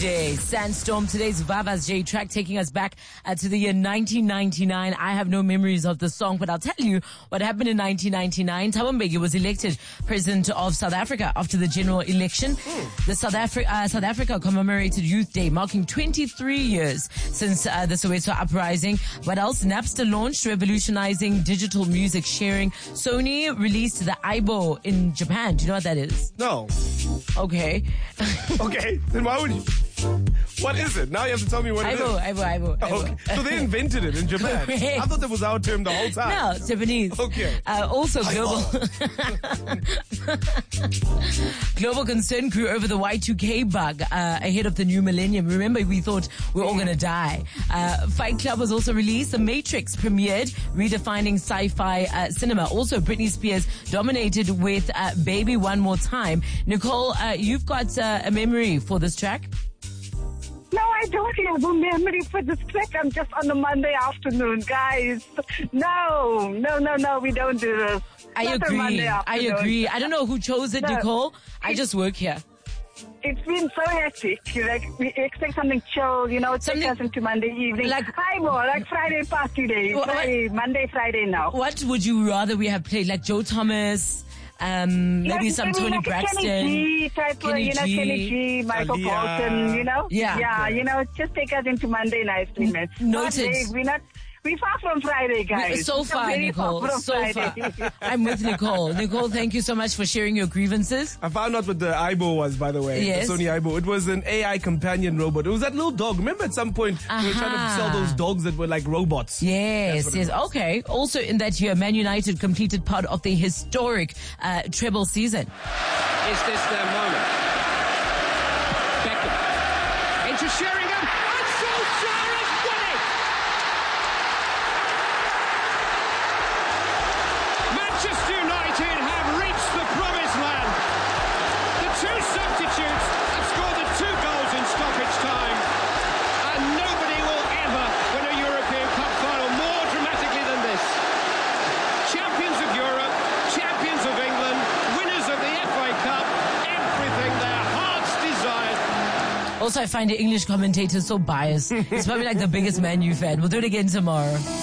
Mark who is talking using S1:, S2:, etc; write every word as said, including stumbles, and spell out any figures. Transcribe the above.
S1: J, Sandstorm. Today's Vava's J track taking us back uh, to the year nineteen ninety-nine. I have no memories of the song, but I'll tell you what happened in nineteen ninety-nine. Thabo Mbeki was elected president of South Africa after the general election. Mm. The South, Afri- uh, South Africa commemorated Youth Day, marking twenty-three years since uh, the Soweto uprising. What else? Napster launched, revolutionizing digital music sharing. Sony released the Aibo in Japan. Do you know what that is?
S2: No.
S1: Okay.
S2: Okay, then why would you? What is it? Now you have to tell me what it
S1: Aibo,
S2: is.
S1: Aibo, Aibo, Aibo.
S2: Okay. So they invented it in Japan.
S1: Correct.
S2: I thought that was our term the whole time.
S1: No, it's Japanese.
S2: Okay.
S1: Uh, also, global global concern grew over the Y two K bug uh, ahead of the new millennium. Remember, we thought we we're all going to die. Uh, Fight Club was also released. The Matrix premiered, redefining sci-fi uh, cinema. Also, Britney Spears dominated with uh, Baby One More Time. Nicole, uh, you've got uh, a memory for this track?
S3: No, I don't have a memory for this track. I'm just on a Monday afternoon, guys. No, no, no, no, we don't do this.
S1: I
S3: Not
S1: agree. I agree. I don't know who chose it,
S3: No.
S1: Nicole. I just work here.
S3: It's been so hectic. Like, we expect something chill, you know, take
S1: Something-
S3: us into Monday evening.
S1: Like-
S3: Hi, more like Friday party day.
S1: What-
S3: Friday, Monday, Friday now.
S1: What would you rather we have played? Like Joe Thomas, um, maybe
S3: Like,
S1: some
S3: maybe
S1: Tony
S3: like a
S1: Braxton.
S3: Kenny G type,
S1: Kenny
S3: you know,
S1: G,
S3: Kenny G, Michael
S2: Aaliyah.
S3: Bolton, you know?
S1: Yeah.
S3: Yeah, you know, just take us into Monday nicely, man.
S1: Noted.
S3: Monday, we're not, we're far from Friday, guys.
S1: So
S3: We're
S1: far,
S3: very
S1: Nicole.
S3: Far from
S1: So
S3: Friday.
S1: far. I'm with Nicole. Nicole, thank you so much for sharing your grievances.
S2: I found out what the Aibo was, by the way.
S1: Yes.
S2: The Sony Aibo. It was an A I companion robot. It was that little dog. Remember at some point we were trying to
S1: Aha.
S2: sell those dogs that were like robots?
S1: Yes,
S2: That's what it
S1: yes. Okay. Also in that year, Man United completed part of the historic uh, treble season.
S4: Is this their moment? Beckham into Sheringham, and Solskjaer has won it! Manchester United have reached the promised land. The two substitutes have scored the two goals in stoppage time, and nobody will ever win a European Cup final more dramatically than this. Champions of Europe, champions of England, winners of the F A Cup, everything their hearts desired.
S1: Also, I find the English commentators so biased. He's probably like the biggest Man U fan. We'll do it again tomorrow.